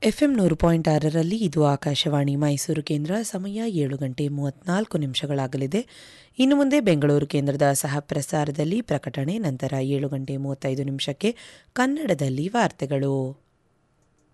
FM 100.6ರಲ್ಲಿ ಇದು ಆಕಾಶವಾಣಿ ಮೈಸೂರು ಕೇಂದ್ರ. ಸಮಯ 7:34 ಇನ್ನು ಮುಂದೆ ಬೆಂಗಳೂರು ಕೇಂದ್ರದ ಸಹ ಪ್ರಸಾರದಲ್ಲಿ ಪ್ರಕಟಣೆ, ನಂತರ 7:35 ಕನ್ನಡದಲ್ಲಿ ವಾರ್ತೆಗಳು.